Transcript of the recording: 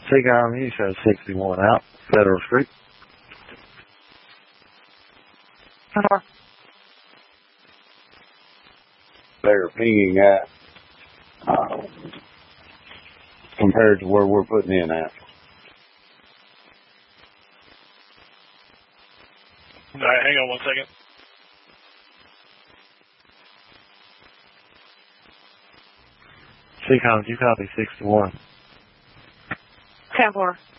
Seacom, you show 61 out, Federal Street. They're pinging at, compared to where we're putting in at. All right, hang on 1 second. Seacom, you copy 61. 10-4.